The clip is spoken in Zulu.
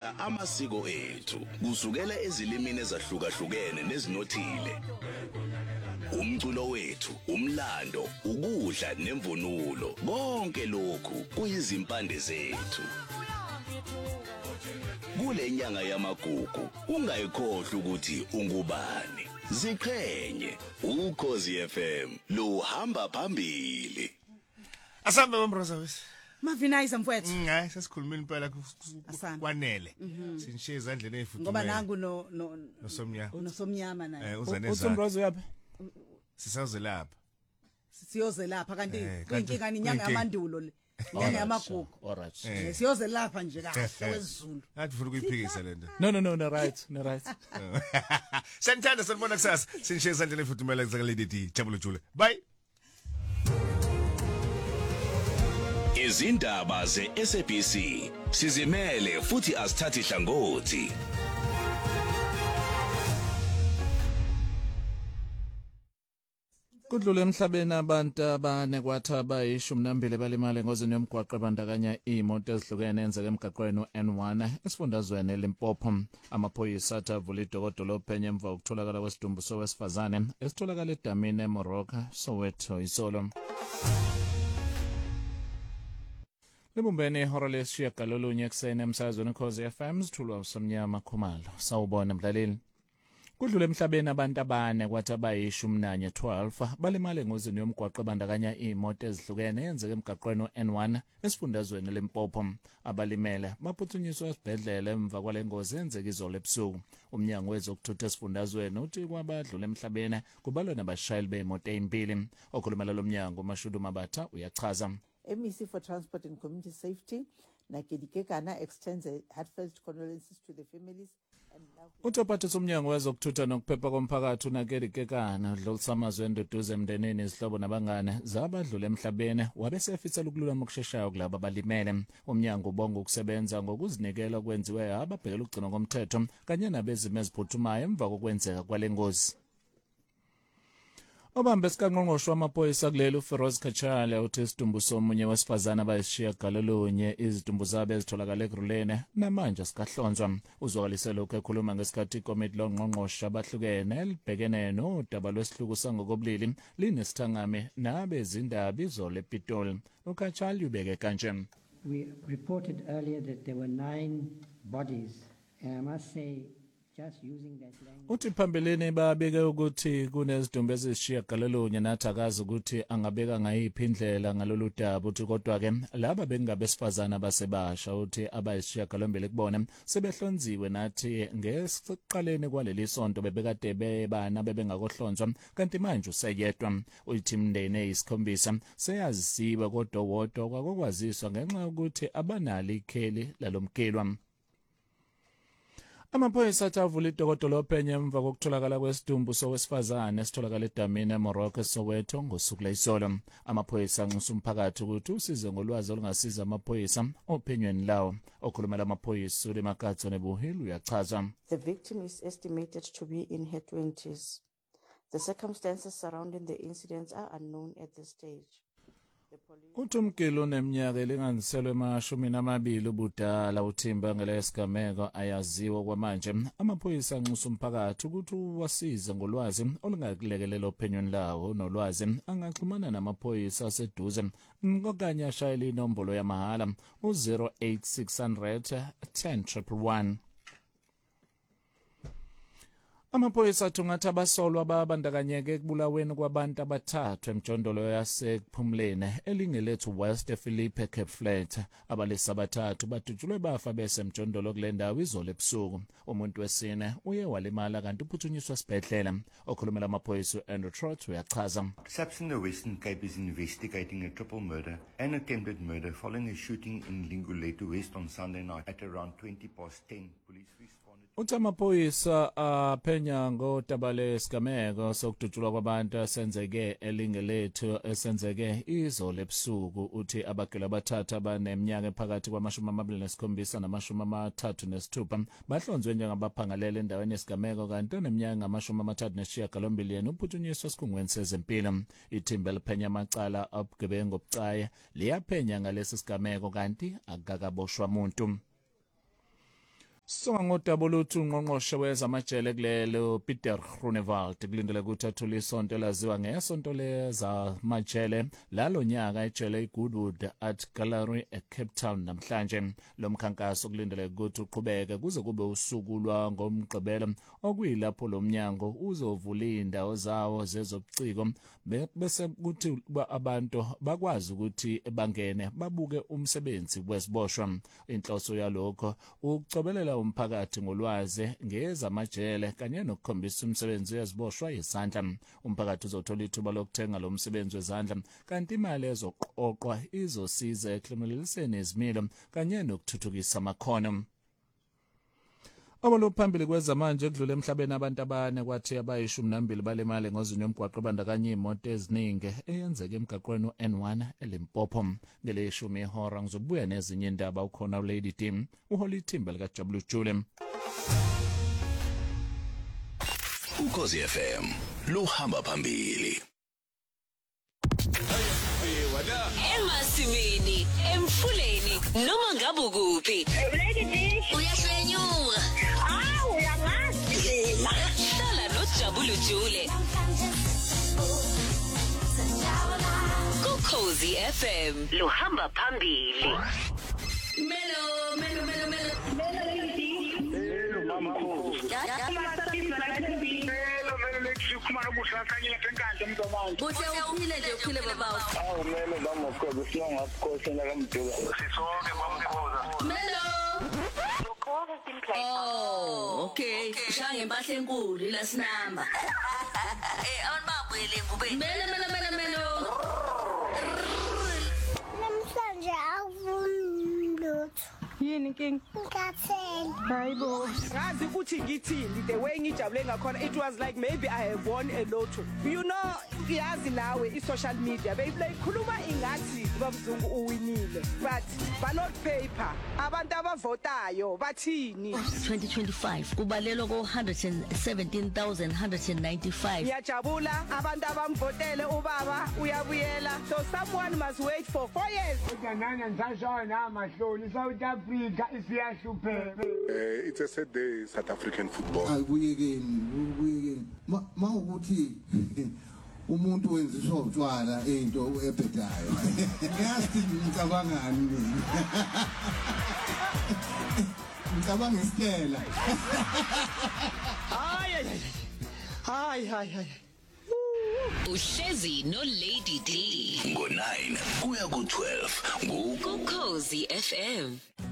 sifundisa amasiko ethu kusukela ezilimini ezahlukahlukene nezinothile. Umculo wethu, umlando, ukudla nemvunulo, konke lokhu kuyizimpande zethu. Kule nyanga yamagugu ungayikhohlwa ukuthi ungubani. Ziqhenye uKhosi FM luhamba phambili. Asambe bomroza wesi. Mavinize mfowethu. Hayi sesikhulumile impela kwanele. Sinishiye ezandleni ezifuthumele. Ngoba nangu nosomnyama naye. Uzomroza yapha? Sisaze lapha. Siyoze lapha kanti kuyinkinga inyanga yamandulo le. Inyanga yamagugu. Alright. Siyoze lapha nje kahle wezulu. Athi ufuna ukuyiphikisa lento. No, right. Santhanda sanibona kusasa. Sinishiye ezandleni ezifuthumele kuzaka Lady D. Jabulu Jule. Bye. Izindaba ze-SABC sizimele futhi asithathi hlangothi. Kudlule emhlabeni abantu abanekwatha abayishumi balimale engozini yomgwaqo ebandakanya imoto ezihlukene enzeke emgaqweni N1 esifundazweni Limpopo. Amaphoyisa athavula idokotela ophenye emva kokutholakala kwesidumbu sowesifazane esitholakala edamini eMoroka, Soweto, izolo. Libumbene ihora lesishiyagalolunye ekuseni emsakazweni Ukhozi FM sithulwa uSomnyama Khumalo. Sawubona mdlaleli. Kudlule emhlabeni abantu abane kwathi abayishumi 12 balimale engozini yomgwaqo ebandakanya imoto ezihlukene enzeke emgaqweni N1 esifundazweni Limpopo. Abalimele baphuthunyiswa esibhedlela emva kwale ngozi enzeke izolo ebusuku. Umnyango wezokuthutha esifundazweni uthi kwabadlule emhlabeni kubalwa nabashayeli bemoto ezimbili. Okhuluma lo mnyango uMashudu Mabatha uyachaza. MEC for Transport and Community Safety, Nakedi Kekana, extends a heartfelt condolences to the families. Utophatha somnyango wezokuthutha nokuphepha komphakathi uNakedi Kekana udlulisa amazwi enduduzo emndenini izihlobo nabangane zabadlule emhlabeni wabesefisela ukululama okusheshayo kulabo abalimele. Umnyango ubonga ukusebenza ngokuzinikela kwenziwe ababhekela ukugcinwa komthetho kanye nabezimo eziphuthumayo emva kokwenzeka kwale ngozi. Obambe sikanqongqoshe wamaphoyisa kuleli uFeroz Kachale uthi isidumbu somunye wesifazana abayishiyagalolunye izidumbu zabo ezitholakala eGrulene namanje sikahlonzwa. Uzwakalise lokho ekhuluma ngesikhathi ikomiti longqongqoshe abahlukene libhekene nodaba lwesihluku sangokobulili linesithangami nabezindaba izolo ePitoli. uKachale ubeke kanje. We reported earlier that there were 9 bodies, and I must say using that language. Uthi phambilini babike ukuthi kunezidumbu ezishiyagalolunye nathi akazi ukuthi angabeka ngayiphi indlela ngalolu daba uthi kodwa ke laba bengabesifazana basebasha uthi abayishiyagalombili kubona sebehlonziwe nathi ngesiqaleni kwaleli sonto bebekade bebana bebengakohlonzwa kanti manje useyedwa. Uthi imndeni eyisikhombisa seyazisiwe kodwa wodwa kwakwaziswa ngenxa yokuthi abanali ikheli lalomkelwa. Amaphoyisa athavula idokotela ophenye emva kokutholakala kwesidumbu sowesifazane esitholakala edamini eMoroka, Soweto ngosuku lwesolo. Amaphoyisa anxusa umphakathi ukuthi usize ngolwazi olungasiza amaphoyisa ophenyweni lawo. Okhulumela amaphoyisa uLemakatso Nebuhili uyachaza. The victim is estimated to be in her 20s. The circumstances surrounding the incidents are unknown at this stage. Uthumkilo neminyaka elinganiselwe ama-20 ubudala uthimba ngelesigameko ayaziwa kwamanje. Amaphoyisa anxusa umphakathi ukuthi wasize ngolwazi olungakulekelela ophenyweni lawo nolwazi angaxhumana namaphoyisa aseduze okanye ashayele inombolo yamahala u-08600 10111. Amaphoyisa athungatha abasolwa ababandakanyeke ekubulaweni kwabantu abathathu emjondolo yasekuphumleni elingelethu West Philippe Cape Flat. Abalisa abathathu badutshulwe bafa bese emjondolo kule ndawo izolo ebusuku. Umuntu wesine uye walimala kanti uphuthunyiswa esibhedlela. Okhulumela amaphoyisa uAndrew Trott uyachaza. SAPS in the Western Cape is investigating a triple murder and attempted murder following a shooting in Linguletu West on Sunday night at around 10:20. Police responded. Uthi amaphoyisa aphenya ngodaba lesigameko sokudutshulwa kwabantu esenzeke elingelethu esenzeke izolo ebusuku. Uthi abagela abathathu abaneminyaka ephakathi kwama-27 nama-36 bahlonzwe njengabaphangalele endaweni yesigameko kanti oneminyaka ngama-38 uphuthunyiswa esikhungweni sezempilo. Ithimba eliphenya amacala obugebengu obucayi liyaphenya ngalesi sigameko kanti akakaboshwa muntu. Songa ngoDabuluthu ungqongqoshe wezamajele kulelo Peter Groenewald kulindele ukuthi athule isonto laziwa ngesonto lezamajele lalonyaka ejele iGoodwood Art Gallery eCape Town namhlanje. Lo mkhankaso kulindele ukuthi uqhubeke kuze kube usuku lwangomgqibelo okuyilapho lo mnyango uzovula indawo zawo zezobuciko bese kuthi abantu bakwazi ukuthi bangene babuke umsebenzi wesiboshwa. Inhloso yalokho ukucobelela umphakathi ngolwazi ngezamajele kanye nokukhombisa umsebenzi weziboshwa yesandla. Umphakathi uzothola ithuba lokuthenga lo msebenzi wezandla kanti imali ezoqoqwa izosiza eklimeleliseni izimilo kanye nokuthuthukisa amakhono. Abalo phambili kwezamanje kudlule emhlabeni abantu abane kwathi abayishumi balemali ngozini yomgwaqo bandakanye imoto eziningi eyenzeke emgaqweni N1 eLimpopo. Ngeleshumi ihora ngizobuya nezinye indaba ukhona uLady Team uHolly Thimba likaJabulu Jule. Ukhosi FM luhamba phambili. Emasimini, emfuleni, noma ngabe ukuphi. Uyahlenyuka. Uyamazi. Hlala noJabulu Jule. Ukhosi FM luhamba phambili. Melo. Mama Khosi. Kumana kuhlakanyela enkandla mntomanje. Uphile baba. Awu melo bamokhoza siyonga sikhosela kamduka. Sisonke bamkhoza. Melo. Oh, okay. Ushaya ngempahla enkulu ila sinamba. Abantu babuyele ngube. Melo. Namhlanje awumlutho. Yini king? Ngikathela. Hayibo. Ngazi ukuthi ngithini the way ngijabule ngakhona it was like maybe I have won a lotto. You know, yazi nawe I-social media beyikhuluma ingathi babuzungu uwinile but ballot paper abantu abavotayo bathini 2025 kubalelwa ko 117,195 Ngiyajabula abantu abamvotele ubaba uyabuyela so someone must wait for 4 years Nana ngisashona amahloni South Africa isiyahlupheka It's a sad day South African football Ubuyekeni mawukuthi umuntu wenza isotshwala into ebhedayo ngiyazi ngicabangani mina ngicabanga isitela hayi Uhlezi no Lady D ngo9 kuya ku12 Ukhosi FM